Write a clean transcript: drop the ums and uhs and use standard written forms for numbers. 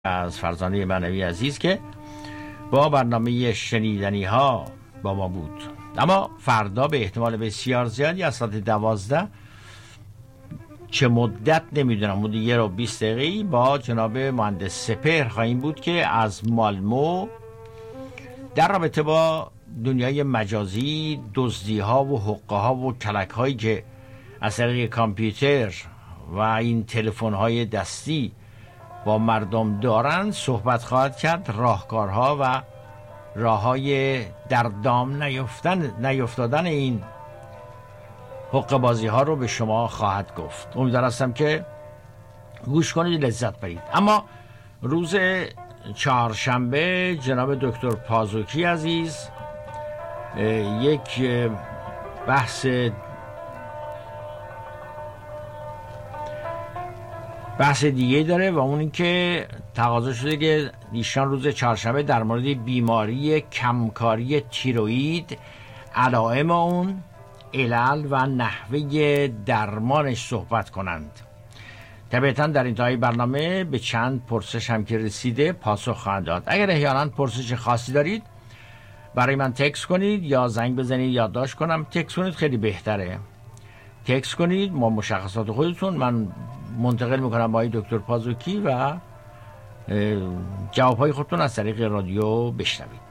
از فرزانه معنوی عزیز که با برنامه شنیدنی ها با ما بود. اما فردا به احتمال بسیار زیادی از ساعت 12 چه مدت نمیدونم، حدود 1 و 20 دقیقه با جناب مهندس سپهر خواهیم بود که از مالمو در رابطه با دنیای مجازی، دزدی ها و حقه ها و کلک هایی که از طریق کامپیوتر و این تلفن های دستی با مردم دارند صحبت خواهد کرد. راهکارها و راههای در دام نیفتادن این حقه بازی ها رو به شما خواهد گفت. امیدوار هستم که گوش کنید، لذت برید. اما روز چهارشنبه جناب دکتر پازوکی عزیز یک بحث دیگه داره و اون این که تقاضا شده که ایشان روز چهارشنبه در مورد بیماری کمکاری تیروئید، علائم اون، علل و نحوه درمانش صحبت کنند. طبعا در انتهای برنامه به چند پرسش هم که رسیده پاسخ خواهند داد. اگر احیانا پرسش خاصی دارید برای من تکست کنید یا زنگ بزنید، یادداشت کنم. تکست کنید خیلی بهتره. تکست کنید، ما مشخصات خودتون من منتقل میکنم با دکتر پازوکی و جوابهای خودتون از طریق رادیو بشنوید.